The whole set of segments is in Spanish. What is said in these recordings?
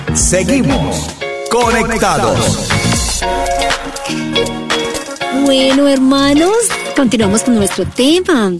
Seguimos conectados. Bueno, hermanos, continuamos con nuestro tema.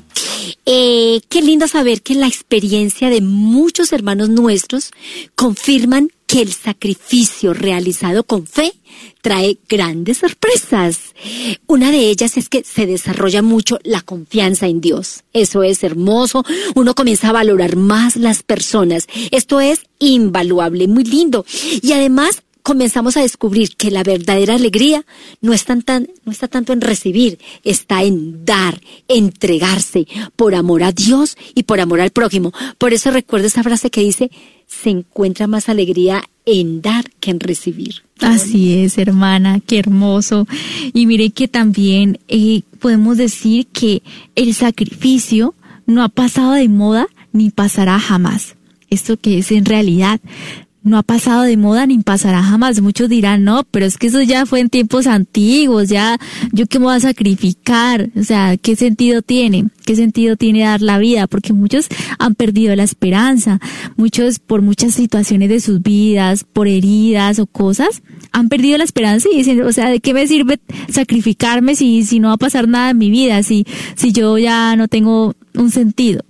Qué lindo saber que la experiencia de muchos hermanos nuestros confirman que el sacrificio realizado con fe trae grandes sorpresas. Una de ellas es que se desarrolla mucho la confianza en Dios. Eso es hermoso. Uno comienza a valorar más las personas. Esto es invaluable, muy lindo. Y además comenzamos a descubrir que la verdadera alegría no está tanto en recibir, está en dar, entregarse por amor a Dios y por amor al prójimo. Por eso recuerdo esa frase que dice: se encuentra más alegría en dar que en recibir. Así es, hermana, qué hermoso. Y mire que también podemos decir que el sacrificio no ha pasado de moda ni pasará jamás. Esto que es en realidad no ha pasado de moda ni pasará jamás. Muchos dirán, no, pero es que eso ya fue en tiempos antiguos, ya, ¿yo qué me voy a sacrificar? O sea, ¿qué sentido tiene? ¿Qué sentido tiene dar la vida? Porque muchos han perdido la esperanza. Muchos, por muchas situaciones de sus vidas, por heridas o cosas, han perdido la esperanza y dicen, o sea, ¿de qué me sirve sacrificarme si no va a pasar nada en mi vida? Si yo ya no tengo un sentido.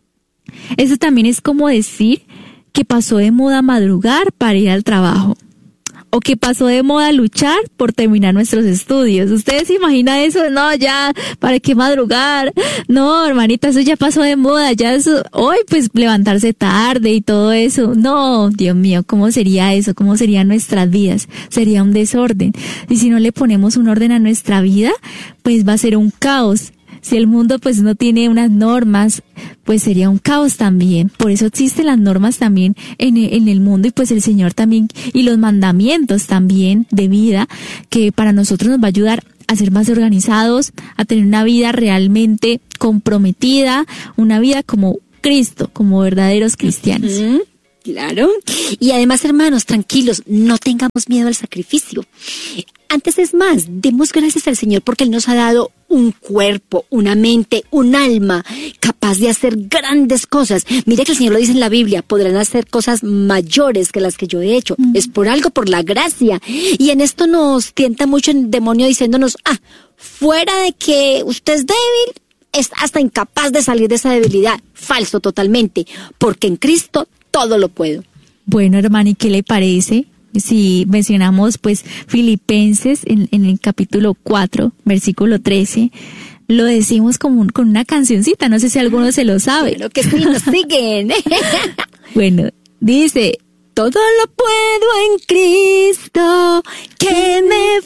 Eso también es como decir que pasó de moda madrugar para ir al trabajo, o que pasó de moda luchar por terminar nuestros estudios. ¿Ustedes se imaginan eso? No, ya, ¿para qué madrugar? No, hermanita, eso ya pasó de moda, ya eso, hoy pues levantarse tarde y todo eso. No, Dios mío, ¿cómo sería eso? ¿Cómo serían nuestras vidas? Sería un desorden. Y si no le ponemos un orden a nuestra vida, pues va a ser un caos. Si el mundo pues no tiene unas normas, pues sería un caos también. Por eso existen las normas también en el mundo, y pues el Señor también, y los mandamientos también de vida, que para nosotros nos va a ayudar a ser más organizados, a tener una vida realmente comprometida, una vida como Cristo, como verdaderos cristianos. Claro. Y además, hermanos, tranquilos, no tengamos miedo al sacrificio. Antes es más, demos gracias al Señor porque Él nos ha dado un cuerpo, una mente, un alma capaz de hacer grandes cosas. Mire que el Señor lo dice en la Biblia: podrán hacer cosas mayores que las que yo he hecho. Es por algo, por la gracia. Y en esto nos tienta mucho el demonio diciéndonos: fuera de que usted es débil, es hasta incapaz de salir de esa debilidad. Falso totalmente, porque en Cristo todo lo puedo. Bueno, hermana, ¿y qué le parece si mencionamos pues Filipenses en el capítulo 4, versículo 13? Lo decimos con una cancioncita, no sé si alguno se lo sabe. Claro que sí, nos siguen. Bueno, dice: todo lo puedo en Cristo que me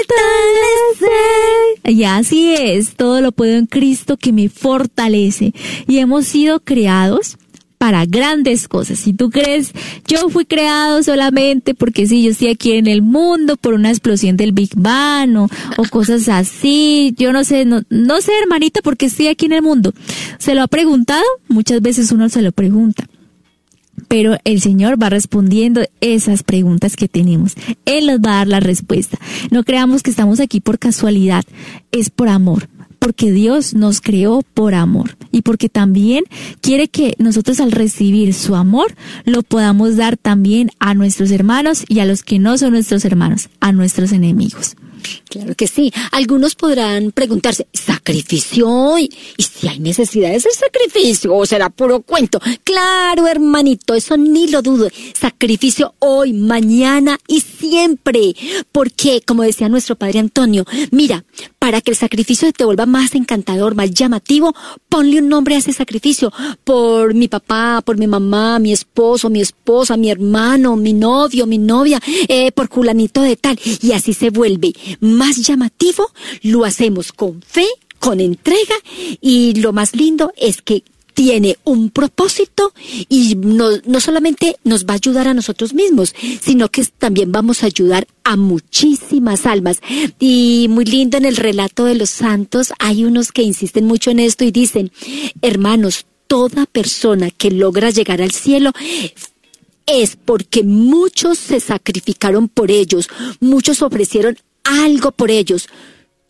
fortalece. Y así es, todo lo puedo en Cristo que me fortalece. Y hemos sido creados para grandes cosas. Si tú crees, yo fui creado solamente porque sí, yo estoy aquí en el mundo por una explosión del Big Bang o cosas así, yo no sé, no sé, hermanita, porque estoy aquí en el mundo. ¿Se lo ha preguntado? Muchas veces uno se lo pregunta. Pero el Señor va respondiendo esas preguntas que tenemos. Él nos va a dar la respuesta. No creamos que estamos aquí por casualidad, es por amor. Porque Dios nos creó por amor y porque también quiere que nosotros, al recibir su amor, lo podamos dar también a nuestros hermanos y a los que no son nuestros hermanos, a nuestros enemigos. Claro que sí. Algunos podrán preguntarse: ¿sacrificio? ¿Y si hay necesidad de hacer sacrificio? ¿O será puro cuento? Claro, hermanito, eso ni lo dudo. Sacrificio hoy, mañana y siempre. Porque, como decía nuestro padre Antonio, mira, para que el sacrificio te vuelva más encantador, más llamativo, ponle un nombre a ese sacrificio. Por mi papá, por mi mamá, mi esposo, mi esposa, mi hermano, mi novio, mi novia, por fulanito de tal. Y así se vuelve más llamativo, lo hacemos con fe, con entrega, y lo más lindo es que tiene un propósito y no solamente nos va a ayudar a nosotros mismos, sino que también vamos a ayudar a muchísimas almas. Y muy lindo, en el relato de los santos hay unos que insisten mucho en esto y dicen: hermanos, toda persona que logra llegar al cielo es porque muchos se sacrificaron por ellos, muchos ofrecieron algo por ellos.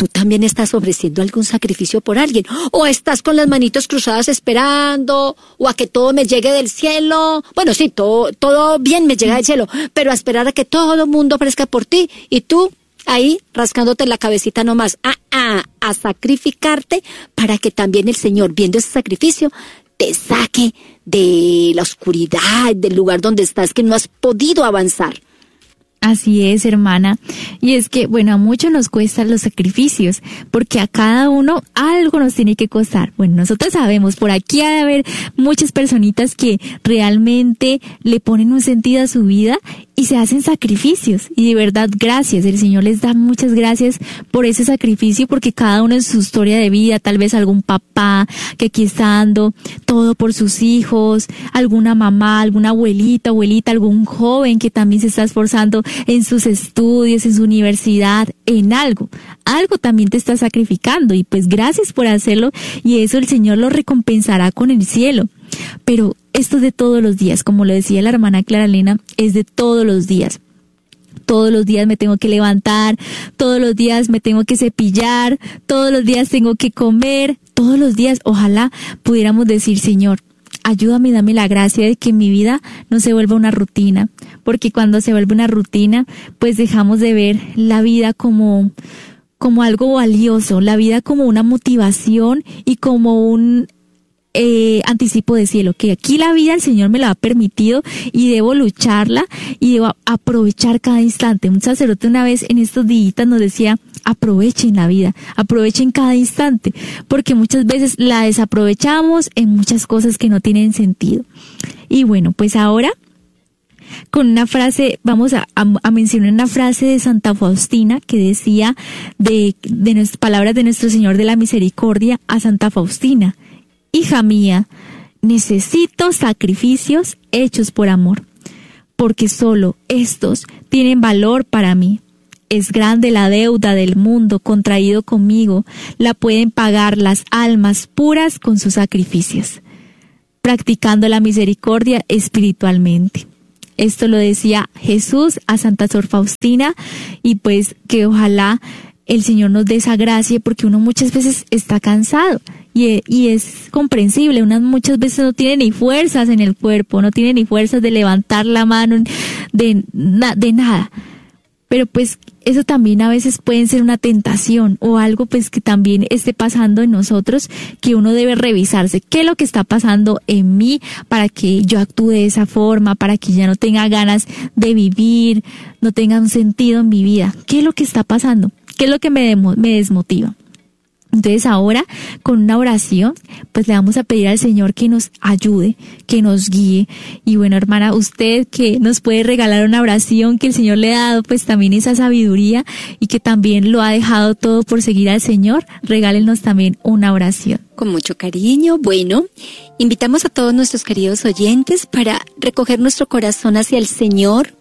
tú también estás ofreciendo algún sacrificio por alguien, o estás con las manitos cruzadas esperando, o a que todo me llegue del cielo. Bueno, sí, todo bien me llega del cielo, pero a esperar a que todo el mundo ofrezca por ti, y tú ahí rascándote la cabecita nomás. A sacrificarte para que también el Señor, viendo ese sacrificio, te saque de la oscuridad, del lugar donde estás, que no has podido avanzar. Así es, hermana. Y es que, bueno, a muchos nos cuestan los sacrificios, porque a cada uno algo nos tiene que costar. Bueno, nosotros sabemos, por aquí ha de haber muchas personitas que realmente le ponen un sentido a su vida y se hacen sacrificios. Y de verdad, gracias. El Señor les da muchas gracias por ese sacrificio, porque cada uno en su historia de vida, tal vez algún papá que aquí está dando todo por sus hijos, alguna mamá, alguna abuelita, algún joven que también se está esforzando en sus estudios, en su universidad, en algo también te está sacrificando, y pues gracias por hacerlo, y eso el Señor lo recompensará con el cielo. Pero esto es de todos los días, como lo decía la hermana Clara Elena, es de todos los días. Todos los días me tengo que levantar, todos los días me tengo que cepillar, todos los días tengo que comer, todos los días. Ojalá pudiéramos decir: Señor, ayúdame y dame la gracia de que mi vida no se vuelva una rutina, porque cuando se vuelve una rutina, pues dejamos de ver la vida como algo valioso, la vida como una motivación y como un anticipo de cielo, que aquí la vida el Señor me la ha permitido y debo lucharla y debo aprovechar cada instante. Un sacerdote una vez en estos días nos decía: aprovechen la vida, aprovechen cada instante, porque muchas veces la desaprovechamos en muchas cosas que no tienen sentido. Y bueno, pues ahora con una frase, vamos a mencionar una frase de Santa Faustina que decía de nuestras palabras de nuestro Señor de la Misericordia a Santa Faustina: hija mía, necesito sacrificios hechos por amor, porque solo estos tienen valor para mí. Es grande la deuda del mundo contraído conmigo, la pueden pagar las almas puras con sus sacrificios, practicando la misericordia espiritualmente. Esto lo decía Jesús a Santa Sor Faustina, y pues que ojalá el Señor nos dé esa gracia, porque uno muchas veces está cansado y es comprensible. Uno muchas veces no tiene ni fuerzas en el cuerpo, no tiene ni fuerzas de levantar la mano, de nada. Pero pues eso también a veces puede ser una tentación o algo pues que también esté pasando en nosotros, que uno debe revisarse. ¿Qué es lo que está pasando en mí para que yo actúe de esa forma, para que ya no tenga ganas de vivir, no tenga un sentido en mi vida? ¿Qué es lo que está pasando? ¿Qué es lo que me desmotiva? Entonces ahora, con una oración, pues le vamos a pedir al Señor que nos ayude, que nos guíe. Y bueno, hermana, usted que nos puede regalar una oración, que el Señor le ha dado pues también esa sabiduría y que también lo ha dejado todo por seguir al Señor, regálenos también una oración. Con mucho cariño. Bueno, invitamos a todos nuestros queridos oyentes para recoger nuestro corazón hacia el Señor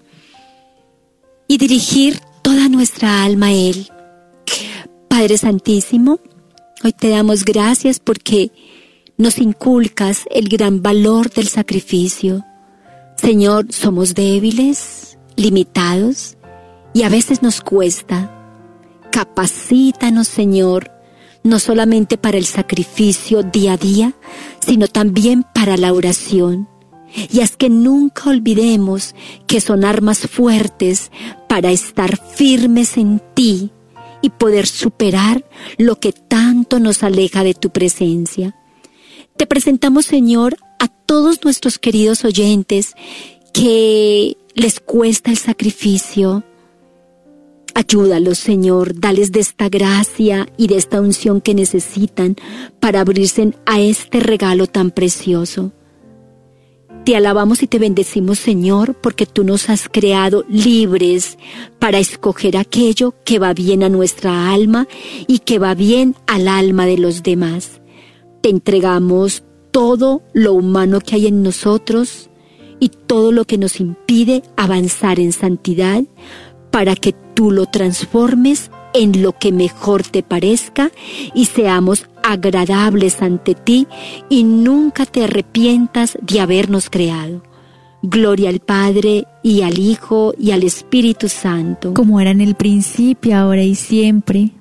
y dirigir toda nuestra alma a Él. Padre Santísimo, hoy te damos gracias porque nos inculcas el gran valor del sacrificio. Señor, somos débiles, limitados y a veces nos cuesta. Capacítanos, Señor, no solamente para el sacrificio día a día, sino también para la oración. Y haz que nunca olvidemos que son armas fuertes para estar firmes en ti y poder superar lo que tanto nos aleja de tu presencia. Te presentamos, Señor, a todos nuestros queridos oyentes que les cuesta el sacrificio. Ayúdalos, Señor, dales de esta gracia y de esta unción que necesitan para abrirse a este regalo tan precioso. Te alabamos y te bendecimos, Señor, porque tú nos has creado libres para escoger aquello que va bien a nuestra alma y que va bien al alma de los demás. Te entregamos todo lo humano que hay en nosotros y todo lo que nos impide avanzar en santidad, para que tú lo transformes en lo que mejor te parezca y seamos agradables ante ti y nunca te arrepientas de habernos creado. Gloria al Padre y al Hijo y al Espíritu Santo. Como era en el principio, ahora y siempre,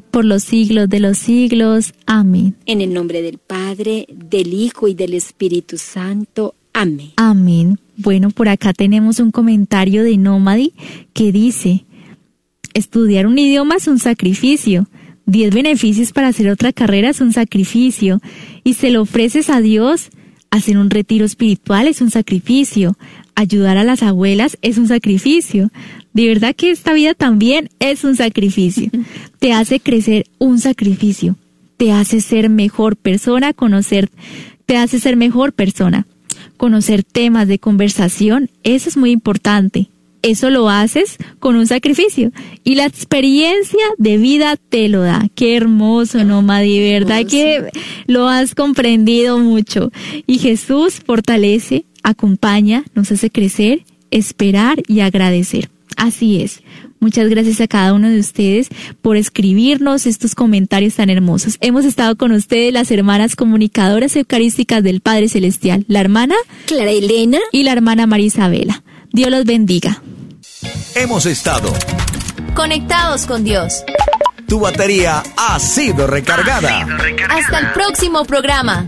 por los siglos de los siglos. Amén. En el nombre del Padre, del Hijo y del Espíritu Santo. Amén. Amén. Bueno, por acá tenemos un comentario de Nómadi que dice: estudiar un idioma es un sacrificio. 10 beneficios para hacer otra carrera es un sacrificio. Y se lo ofreces a Dios. Hacer un retiro espiritual es un sacrificio. Ayudar a las abuelas es un sacrificio. De verdad que esta vida también es un sacrificio. Te hace crecer un sacrificio. Te hace ser mejor persona, te hace ser mejor persona. Conocer temas de conversación, eso es muy importante. Eso lo haces con un sacrificio. Y la experiencia de vida te lo da. Qué hermoso, Nómadi. De verdad que lo has comprendido mucho. Y Jesús fortalece, acompaña, nos hace crecer, esperar y agradecer. Así es. Muchas gracias a cada uno de ustedes por escribirnos estos comentarios tan hermosos. Hemos estado con ustedes las hermanas comunicadoras eucarísticas del Padre Celestial, la hermana Clara Elena y la hermana María Isabela. Dios los bendiga. Hemos estado conectados con Dios. Tu batería ha sido recargada. Hasta el próximo programa.